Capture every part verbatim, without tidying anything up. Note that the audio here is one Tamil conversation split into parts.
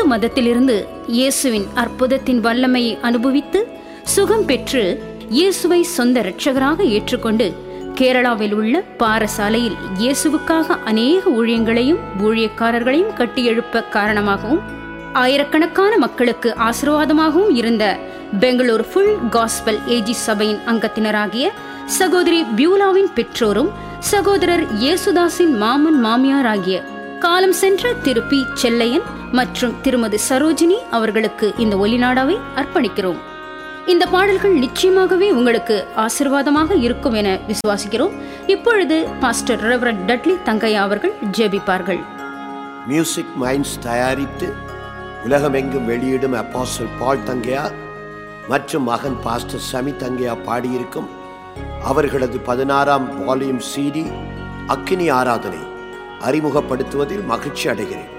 மதத்திலிருந்து இயேசுவின் அற்புதத்தின் வல்லமையை அனுபவித்து சுகம் பெற்று இயேசுவை சொந்த இரட்சகராக ஏற்றுக்கொண்டு கேரளாவில் உள்ள பாரசாலையில் இயேசுவுக்காக அநேக ஊழியங்களையும் ஊழியக்காரர்களையும் கட்டியெழுப்ப காரணமாகவும் ஆயிரக்கணக்கான மக்களுக்கு ஆசீர்வாதமாகவும் இருந்த பெங்களூர் ஃபுல் காஸ்பல் ஏஜி சபையின் அங்கத்தினராகிய சகோதரி பியூலாவின் பெற்றோரும் சகோதரர் இயேசுதாஸின் மாமன் மாமியார் ஆகிய காலம் சென்ற திரு பி செல்லையன் மற்றும் திருமதி சரோஜினி அவர்களுக்கு இந்த ஒலிநாடாவை அர்ப்பணிக்கிறோம். இந்த பாடல்கள் நிச்சயமாகவே உங்களுக்கு ஆசீர்வாதமாக இருக்கும் என விசுவாசிக்கிறோம். இப்பொழுது பாஸ்டர் ரெவரண்ட் டட்லி தங்கையா அவர்கள் ஜெபிப்பார்கள். மியூசிக் மைண்ட்ஸ் தயாரித்து உலகமெங்கும் வெளியிடும் அப்போஸ்தலர் பால் தங்கையா மற்றும் மகன் பாஸ்டர் சமி தங்கையா பாடியிருக்கும் அவர்களது பதினாறாம் வால்யூம் சிடி அக்கினி ஆராதனை அறிமுகப்படுத்துவதில் மகிழ்ச்சி அடைகிறேன்.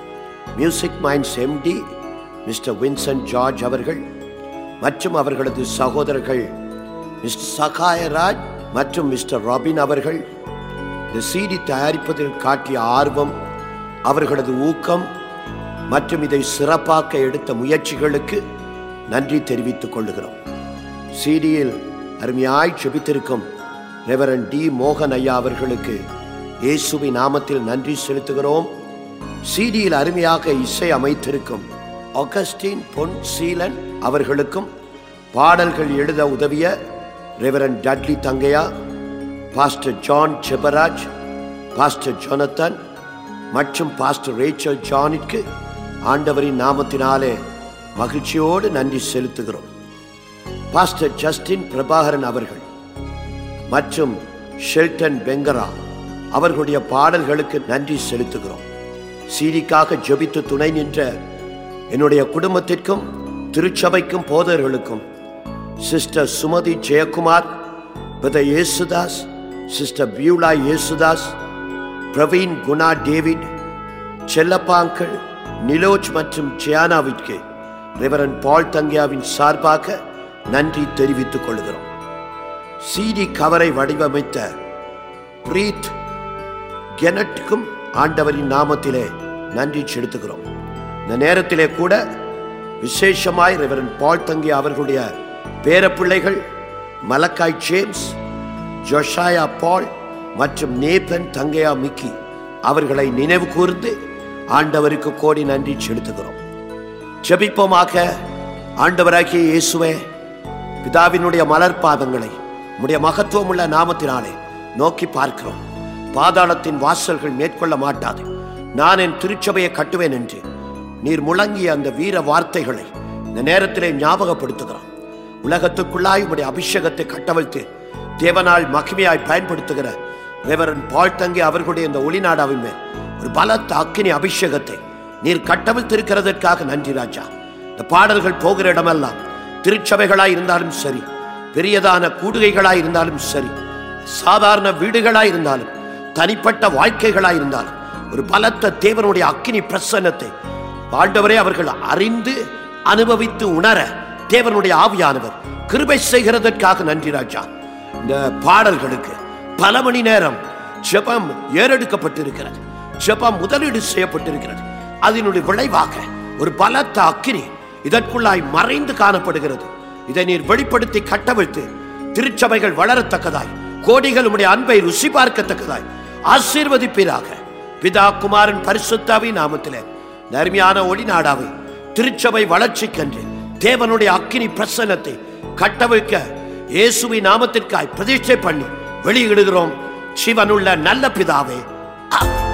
Music minds empty mister Vincent George அவர்கள் மற்றும் அவர்களது சகோதரர்கள் மிஸ்டர் சகாயராஜ் மற்றும் மிஸ்டர் ராபின் அவர்கள் இந்த சிடி தயாரிப்பதில் காட்டிய ஆர்வம், அவர்களது ஊக்கம் மற்றும் இதை சிறப்பாக்க எடுத்த முயற்சிகளுக்கு நன்றி தெரிவித்துக் கொள்கிறோம். சிடியில் அருமையாய் ஜெபித்திருக்கும் ரெவரண்ட் டி மோகன் ஐயா அவர்களுக்கு இயேசுவின் நாமத்தில் நன்றி செலுத்துகிறோம். சிடியில் அருமையாக இசை அமைத்திருக்கும் ஆகஸ்டின் பொன் சீலன் அவர்களுக்கும் பாடல்கள் எழுத உதவிய ரெவரண்ட் டட்லி தங்கையா, pastor John Jebaraj, pastor Jonathan மற்றும் பாஸ்டர் ரேச்சல் ஜானிற்கு ஆண்டவரின் நாமத்தினாலே மகிழ்ச்சியோடு நன்றி செலுத்துகிறோம். பாஸ்டர் ஜஸ்டின் பிரபாகரன் அவர்கள் மற்றும் ஷெல்டன் பெங்கரா அவர்களுடைய பாடல்களுக்கு நன்றி செலுத்துகிறோம். சீடிக்காக ஜெபித்து துணை நின்ற என்னுடைய குடும்பத்திற்கும் திருச்சபைக்கும் போதர்களுக்கும் sister Sumathi Jayakumar, brother Yesudas, sister Beulah Yesudas, Praveen Guna David, செல்லப்பாங்கள் Niloj மற்றும் ஜியானாவிற்கு ரெவரண்ட் பால் தங்கையாவின் சார்பாக நன்றி தெரிவித்துக் கொள்கிறோம். சிடி கவரை வடிவமைத்த பிரீத் கெனட்டுக்கும் ஆண்டவரின் நாமத்திலே நன்றி செலுத்துகிறோம். இந்த நேரத்திலே கூட விசேஷமாய் ரெவரண்ட் பால் தங்கி அவர்களுடைய பேரப்பிள்ளைகள் மலக்காய் ஜேம்ஸ், ஜோஷாயா பால் மற்றும் நேபன் தங்கையா மிக்கி அவர்களை நினைவு கூர்ந்து ஆண்டவருக்கு கோடி நன்றி செலுத்துகிறோம். ஜெபிப்போமாக. ஆண்டவராகிய இயேசுவே, பிதாவினுடைய மலர் பாதங்களை உம்முடைய மகத்துவம் உள்ள நாமத்தினாலே நோக்கி பார்க்கிறோம். பாதாளத்தின் வாசல்கள் மேற்கொள்ள மாட்டாது, நான் என் திருச்சபையை கட்டுவேன் என்று நீர் முழங்கிய அந்த வீர வார்த்தைகளை இந்த நேரத்திலே ஞாபகப்படுத்துகிறோம். உலகத்துக்குள்ளாய் உம்முடைய அபிஷேகத்தை கட்டவிழ்த்து தேவனால் மகிமையாய் பயன்படுத்துகிற ரெவரண்ட் பால் தங்கி அவர்களுடைய இந்த ஒளிநாடாவின் மேல் ஒரு பலத்த அக்கினி அபிஷேகத்தை நீர் கட்டவிழ்த்திருக்கிறதற்காக நன்றி ராஜா. இந்த பாடல்கள் போகிற இடமெல்லாம் திருச்சபைகளாய் இருந்தாலும் சரி, பெரியதான கூடுகைகளாய் இருந்தாலும் சரி, சாதாரண வீடுகளாய் இருந்தாலும் தனிப்பட்ட வாழ்க்கைகளாய் இருந்தாலும் ஒரு பலத்த தேவனுடைய அக்கினி பிரசன்னத்தை ஆண்டவரே அவர்கள் அறிந்து அனுபவித்து உணர தேவனுடைய ஆவியானவர் கிருபை செய்கிறதற்காக நன்றி ராஜா. இந்த பாடல்களுக்கு பல மணி நேரம் ஜெபம் ஏறெடுக்கப்பட்டிருக்கிறது, ஜெபம் முதலீடு செய்யப்பட்டிருக்கிறது. அதனுடைய விளைவாக ஒரு பலத்த அக்கினி இதற்குள்ளாய் மறைந்து காணப்படுகிறது. இதை நீர் வெளிப்படுத்தி கட்டவிழ்த்து திருச்சபைகள் வளரத்தக்கதாய், கோடிகள் உம்முடைய அன்பை ருசி பார்க்கத்தக்கதாய் ஆசீர்வதிப்பீராக. பிதா குமாரன் பரிசுத்தாவின் நாமத்திலே நர்மையான ஒளி நாடாவை திருச்சபை வளர்ச்சிக்கென்று தேவனுடைய அக்கினி பிரசன்னத்தை கட்டவிழ்க்க இயேசுவின் நாமத்திற்காய் பிரதிஷ்டை பண்ணி வெளியிடுகிறோம். சிவனுள்ள நல்ல பிதாவே,